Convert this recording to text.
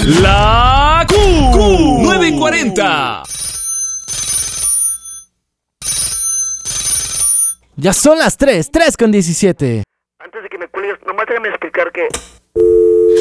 La Q940. Ya son las 3:17. Antes de que me cuelgues, nomás déjame explicar que